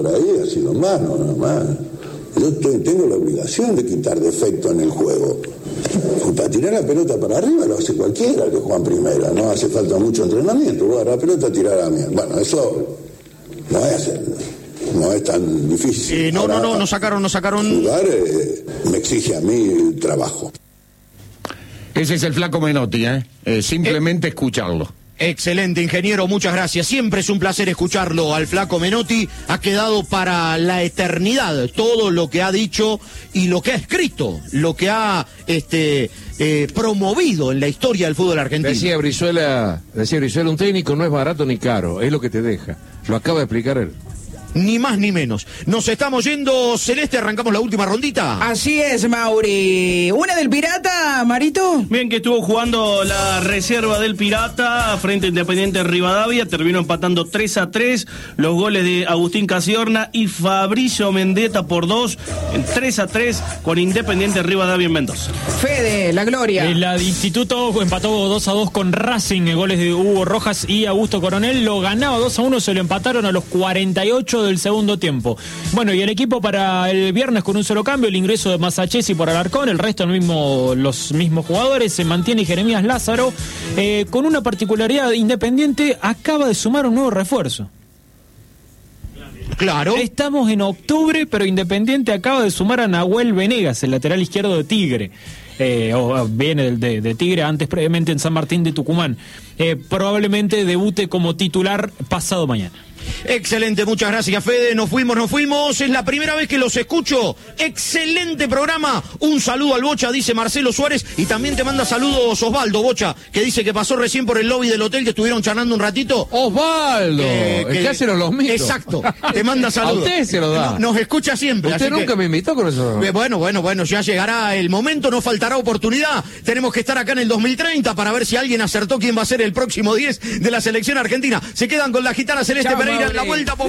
por ahí ha sido mano, nada más. Yo tengo la obligación de quitar defecto en el juego. Y para tirar la pelota para arriba lo hace cualquiera que juega en primera, no hace falta mucho entrenamiento. Vos agarrás la pelota, tirar a la mía. Bueno, eso no es tan difícil. Nos sacaron. Jugar me exige a mí trabajo. Ese es el Flaco Menotti, simplemente escucharlo. Excelente, ingeniero, muchas gracias. Siempre es un placer escucharlo al Flaco Menotti. Ha quedado para la eternidad todo lo que ha dicho y lo que ha escrito, lo que ha promovido en la historia del fútbol argentino. Decía Brizuela, un técnico no es barato ni caro, es lo que te deja. Lo acaba de explicar él. Ni más ni menos. Nos estamos yendo, Celeste, arrancamos la última rondita. Así es, Mauri. ¿Una del Pirata, Marito? Bien, que estuvo jugando la reserva del Pirata frente a Independiente Rivadavia, terminó empatando 3-3, los goles de Agustín Casiorna y Fabricio Mendetta por 2, en 3-3 con Independiente Rivadavia en Mendoza. Fede, la gloria. El Instituto empató 2-2 con Racing, goles de Hugo Rojas y Augusto Coronel, lo ganaba 2-1, se lo empataron a los 48 del segundo tiempo. Bueno, y el equipo para el viernes con un solo cambio, el ingreso de Masachesi por Alarcón, el resto los mismos jugadores, se mantiene Jeremías Lázaro, con una particularidad: Independiente acaba de sumar un nuevo refuerzo. Claro. Estamos en octubre, pero Independiente acaba de sumar a Nahuel Venegas, el lateral izquierdo de Tigre. Viene de Tigre, antes previamente en San Martín de Tucumán. Probablemente debute como titular pasado mañana. Excelente, muchas gracias, Fede. Nos fuimos. Es la primera vez que los escucho. Excelente programa. Un saludo al Bocha, dice Marcelo Suárez. Y también te manda saludos Osvaldo, Bocha, que dice que pasó recién por el lobby del hotel, que estuvieron charlando un ratito. Osvaldo, que hace los mitos. Exacto, te manda saludos. A usted se lo da. Nos escucha siempre. Usted nunca me invitó con eso. Bueno, ya llegará el momento, no faltará oportunidad. Tenemos que estar acá en el 2030 para ver si alguien acertó quién va a ser el próximo 10 de la selección argentina. Se quedan con la gitana Celeste Pereira en la vuelta.